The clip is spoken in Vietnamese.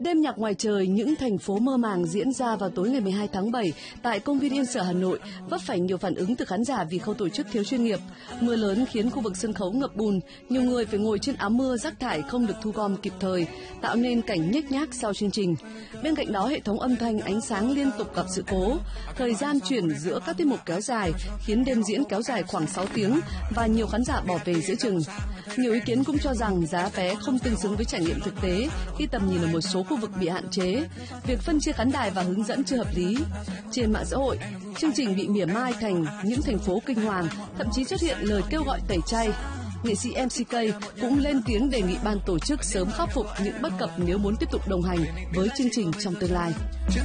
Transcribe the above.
Đêm nhạc ngoài trời những thành phố mơ màng diễn ra vào tối ngày 12 tháng 7 tại công viên Yên Sở Hà Nội vấp phải nhiều phản ứng từ khán giả vì khâu tổ chức thiếu chuyên nghiệp. Mưa lớn khiến khu vực sân khấu ngập bùn, nhiều người phải ngồi trên áo mưa, rác thải không được thu gom kịp thời, tạo nên cảnh nhếch nhác sau chương trình. Bên cạnh đó, hệ thống âm thanh, ánh sáng liên tục gặp sự cố. Thời gian chuyển giữa các tiết mục kéo dài khiến đêm diễn kéo dài khoảng 6 tiếng và nhiều khán giả bỏ về giữa chừng. Nhiều ý kiến cũng cho rằng giá vé không tương xứng với trải nghiệm thực tế khi tầm nhìn ở một số khu vực bị hạn chế, việc phân chia khán đài và hướng dẫn chưa hợp lý. Trên mạng xã hội, chương trình bị mỉa mai thành những thành phố kinh hoàng, thậm chí xuất hiện lời kêu gọi tẩy chay. Nghệ sĩ MCK cũng lên tiếng đề nghị ban tổ chức sớm khắc phục những bất cập nếu muốn tiếp tục đồng hành với chương trình trong tương lai.